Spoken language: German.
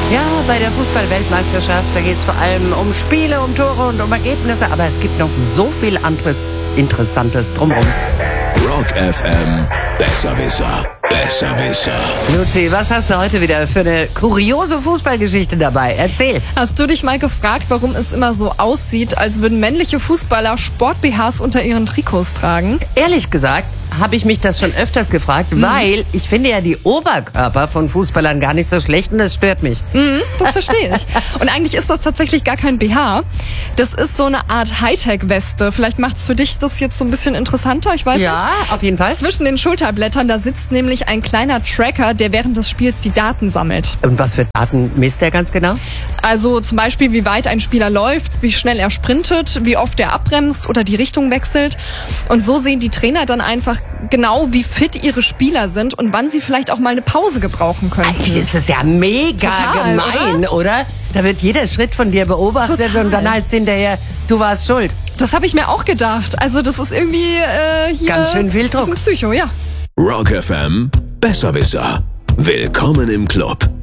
Ja, bei der Fußball-Weltmeisterschaft, da geht es vor allem um Spiele, um Tore und um Ergebnisse, aber es gibt noch so viel anderes Interessantes drumherum. Rock FM, Besserwisser. Besserwisser. Luzi, was hast du heute wieder für eine kuriose Fußballgeschichte dabei? Erzähl. Hast du dich mal gefragt, warum es immer so aussieht, als würden männliche Fußballer Sport-BHs unter ihren Trikots tragen? Ehrlich gesagt habe ich mich das schon öfters gefragt, weil ich finde ja die Oberkörper von Fußballern gar nicht so schlecht und das stört mich. Das verstehe ich. Und eigentlich ist das tatsächlich gar kein BH. Das ist so eine Art Hightech-Weste. Vielleicht macht es für dich das jetzt so ein bisschen interessanter, ich weiß nicht. Ja, auf jeden Fall. Zwischen den Schulterblättern, da sitzt nämlich ein kleiner Tracker, der während des Spiels die Daten sammelt. Und was für Daten misst der ganz genau? Also zum Beispiel, wie weit ein Spieler läuft, wie schnell er sprintet, wie oft er abbremst oder die Richtung wechselt. Und so sehen die Trainer dann einfach genau, wie fit ihre Spieler sind und wann sie vielleicht auch mal eine Pause gebrauchen können. Eigentlich ist das ja mega Total, gemein, oder? Da wird jeder Schritt von dir beobachtet Total. und dann heißt es hinterher, du warst schuld. Das habe ich mir auch gedacht. Also das ist irgendwie hier... Ganz schön viel Druck. Das ist ein Psycho, ja. Rock FM, Besserwisser. Willkommen im Club.